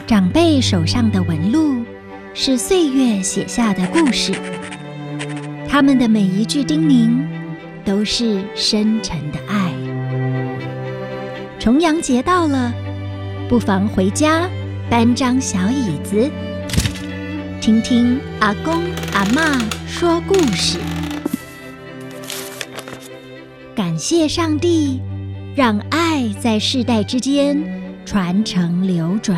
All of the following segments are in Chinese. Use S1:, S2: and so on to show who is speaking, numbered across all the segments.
S1: 长辈手上的纹路是岁月写下的故事，他们的每一句叮咛都是深沉的爱。重阳节到了，不妨回家搬张小椅子，听听阿公阿嬷说故事。感谢上帝，让爱在世代之间传承流转。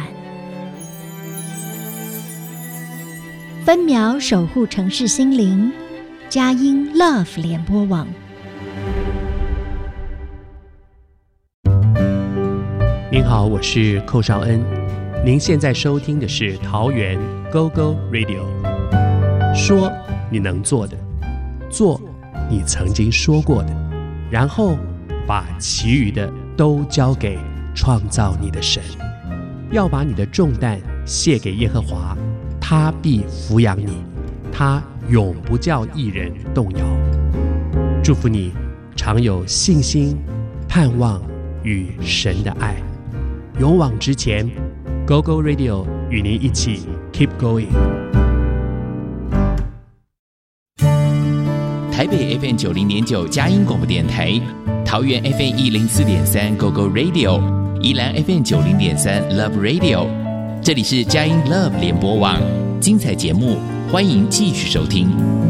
S1: 分秒守护城市心灵，佳音 Love 联播网。
S2: 您好，我是寇绍恩，您现在收听的是桃园 GO GO Radio。 说你能做的，做你曾经说过的，然后把其余的都交给创造你的神。要把你的重担卸给耶和华，他必抚养你，他永不叫义人动摇。祝福你常有信心、盼望与神的爱，勇往直前。 GO GO Radio 与您一起 Keep Going。
S3: 台北 FM 90.9佳音广播电台，桃园 FM 104.3 GO GO Radio， 宜兰 FM 90.3 Love Radio。 这里是佳音 Love 联播网，精彩节目欢迎继续收听。